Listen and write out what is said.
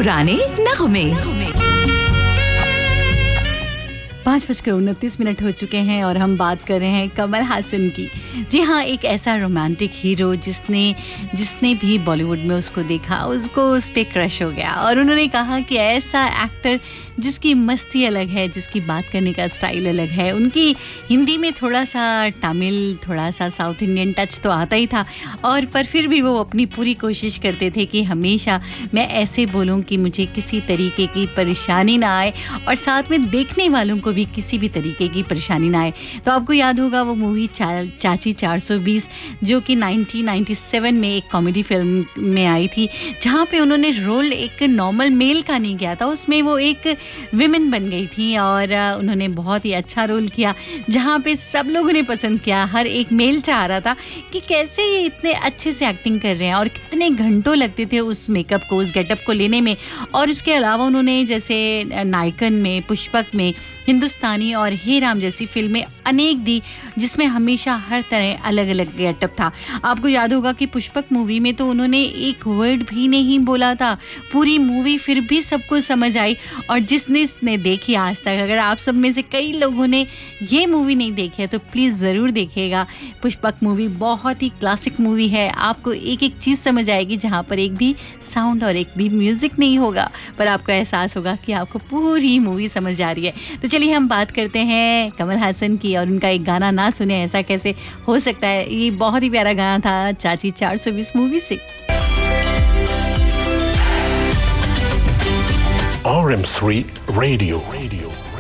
पुराने नगमे। 5:29 हो चुके हैं और हम बात कर रहे हैं कमल हासन की। जी हाँ, एक ऐसा रोमांटिक हीरो जिसने भी बॉलीवुड में उसको देखा, उसको उस पे क्रश हो गया। और उन्होंने कहा कि ऐसा एक्टर जिसकी मस्ती अलग है, जिसकी बात करने का स्टाइल अलग है। उनकी हिंदी में थोड़ा सा तमिल, थोड़ा सा साउथ इंडियन टच तो आता ही था, और पर फिर भी वो अपनी पूरी कोशिश करते थे कि हमेशा मैं ऐसे बोलूं कि मुझे किसी तरीके की परेशानी ना आए और साथ में देखने वालों को भी किसी भी तरीके की परेशानी ना आए। तो आपको याद होगा वो मूवी चाची 420, जो कि 1997 में एक कॉमेडी फिल्म में आई थी, जहाँ पे उन्होंने रोल एक नॉर्मल मेल का नहीं किया था, उसमें वो एक विमेन बन गई थी और उन्होंने बहुत ही अच्छा रोल किया, जहाँ पे सब लोगों ने पसंद किया। हर एक मेल चाह रहा था कि कैसे ये इतने अच्छे से एक्टिंग कर रहे हैं, और कितने घंटों लगते थे उस मेकअप को, उस गेटअप को लेने में। और उसके अलावा उन्होंने जैसे नायकन में, पुष्पक में, हिंदुस्तानी और हे राम जैसी फिल्में अनेक दी, जिसमें हमेशा हर तरह अलग अलग गेटअप था। आपको याद होगा कि पुष्पक मूवी में तो उन्होंने एक वर्ड भी नहीं बोला था, पूरी मूवी फिर भी सबको समझ आई। और जिसने देखी आज तक, अगर आप सब में से कई लोगों ने ये मूवी नहीं देखी है तो प्लीज़ ज़रूर देखिएगा। पुष्पक मूवी बहुत ही क्लासिक मूवी है, आपको एक एक चीज़ समझ आएगी, जहाँ पर एक भी साउंड और एक भी म्यूज़िक नहीं होगा, पर आपको एहसास होगा कि आपको पूरी मूवी समझ आ रही है। तो चलिए हम बात करते हैं कमल हासन की, और उनका एक गाना ना सुने ऐसा कैसे हो सकता है। ये बहुत ही प्यारा गाना था चाची 420 मूवी से। RM3 Radio.